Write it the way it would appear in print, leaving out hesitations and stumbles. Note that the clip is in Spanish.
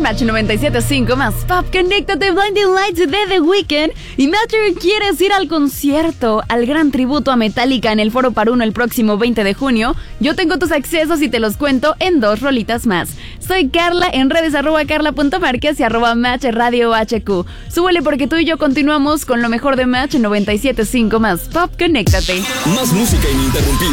Match 97.5 más Pop. Conéctate, Blinding Lights de The Weeknd. Y Matter, ¿quieres ir al concierto, al gran tributo a Metallica en el Foro Paruno el próximo 20 de junio? Yo tengo tus accesos y te los cuento en 2 rolitas más. Soy Carla, en redes @carla.marquez y @Match Radio HQ. Súbele porque tú y yo continuamos con lo mejor de Match 97.5 más Pop. Conéctate. Más música ininterrumpida.